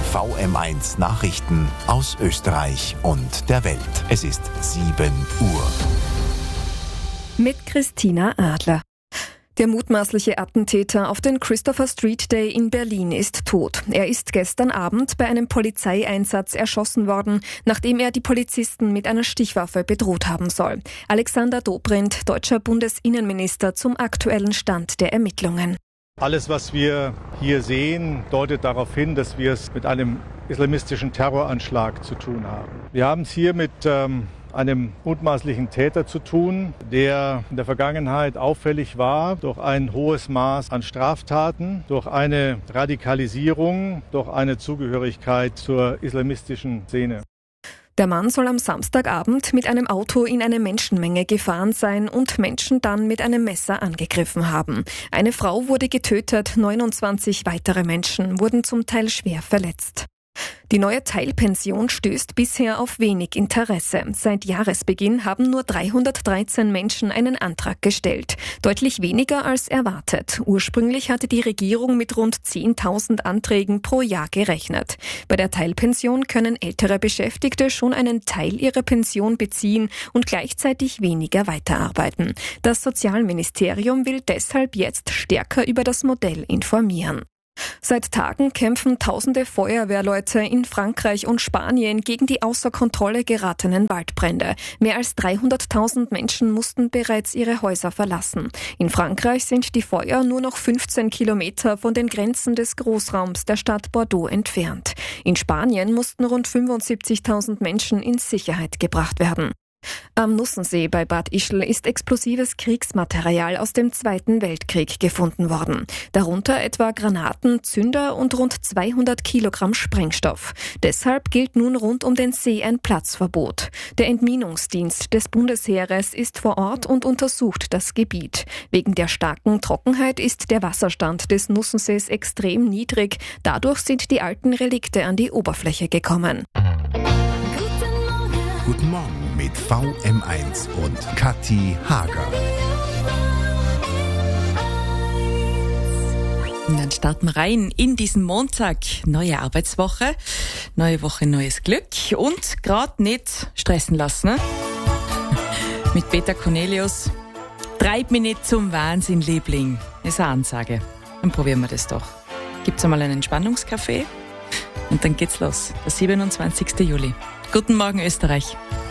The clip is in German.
VM1 Nachrichten aus Österreich und der Welt. Es ist 7 Uhr. Mit Christina Adler. Der mutmaßliche Attentäter auf den Christopher Street Day in Berlin ist tot. Er ist gestern Abend bei einem Polizeieinsatz erschossen worden, nachdem er die Polizisten mit einer Stichwaffe bedroht haben soll. Alexander Dobrindt, deutscher Bundesinnenminister, zum aktuellen Stand der Ermittlungen. Alles, was wir hier sehen, deutet darauf hin, dass wir es mit einem islamistischen Terroranschlag zu tun haben. Wir haben es hier mit einem mutmaßlichen Täter zu tun, der in der Vergangenheit auffällig war durch ein hohes Maß an Straftaten, durch eine Radikalisierung, durch eine Zugehörigkeit zur islamistischen Szene. Der Mann soll am Samstagabend mit einem Auto in eine Menschenmenge gefahren sein und Menschen dann mit einem Messer angegriffen haben. Eine Frau wurde getötet, 29 weitere Menschen wurden zum Teil schwer verletzt. Die neue Teilpension stößt bisher auf wenig Interesse. Seit Jahresbeginn haben nur 313 Menschen einen Antrag gestellt. Deutlich weniger als erwartet. Ursprünglich hatte die Regierung mit rund 10.000 Anträgen pro Jahr gerechnet. Bei der Teilpension können ältere Beschäftigte schon einen Teil ihrer Pension beziehen und gleichzeitig weniger weiterarbeiten. Das Sozialministerium will deshalb jetzt stärker über das Modell informieren. Seit Tagen kämpfen tausende Feuerwehrleute in Frankreich und Spanien gegen die außer Kontrolle geratenen Waldbrände. Mehr als 300.000 Menschen mussten bereits ihre Häuser verlassen. In Frankreich sind die Feuer nur noch 15 Kilometer von den Grenzen des Großraums der Stadt Bordeaux entfernt. In Spanien mussten rund 75.000 Menschen in Sicherheit gebracht werden. Am Nussensee bei Bad Ischl ist explosives Kriegsmaterial aus dem Zweiten Weltkrieg gefunden worden. Darunter etwa Granaten, Zünder und rund 200 Kilogramm Sprengstoff. Deshalb gilt nun rund um den See ein Platzverbot. Der Entminungsdienst des Bundesheeres ist vor Ort und untersucht das Gebiet. Wegen der starken Trockenheit ist der Wasserstand des Nussensees extrem niedrig. Dadurch sind die alten Relikte an die Oberfläche gekommen. Guten Morgen mit VM1 und Kathi Hager. Und dann starten wir rein in diesen Montag. Neue Arbeitswoche, neue Woche, neues Glück und gerade nicht stressen lassen. Ne? Mit Peter Cornelius. Treib mich nicht zum Wahnsinn, Liebling. Ist eine Ansage. Dann probieren wir das doch. Gibt's einmal einen Entspannungskaffee und dann geht's los. Der 27. Juli. Guten Morgen, Österreich.